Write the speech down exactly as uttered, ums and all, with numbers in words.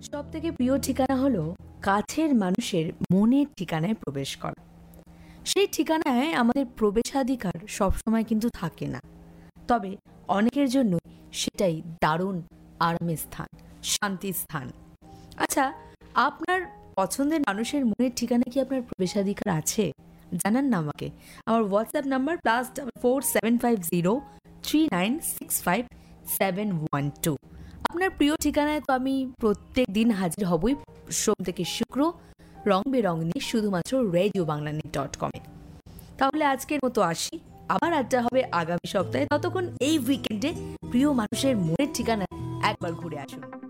সব থেকে প্রিয় ঠিকানা হলো কাছের মানুষের মনের ঠিকানায় প্রবেশ করা। সেই ঠিকানায় আমাদের প্রবেশাধিকার সবসময় কিন্তু থাকে না, তবে অনেকের জন্য সেটাই দারুণ আরামের স্থান, শান্তির স্থান। আচ্ছা, আপনার পছন্দের মানুষের মনের ঠিকানা কি আপনার প্রবেশাধিকার আছে? জানান না আমাকে। আমার WhatsApp number plus double four seven five zero three nine six five seven one two. আপনার প্রিয় ঠিকানায় তো আমি প্রত্যেক দিন হাজির হবই, সোম থেকে শুক্র, রং বেরং নিয়ে, শুধুমাত্র রেডিও বাংলা ডট কমে। তাহলে আজকের মতো আসি, আবার আড্ডা হবে আগামী সপ্তাহে। ততক্ষণ এই উইকেন্ডে প্রিয় মানুষের মনের ঠিকানায় একবার ঘুরে আসুন।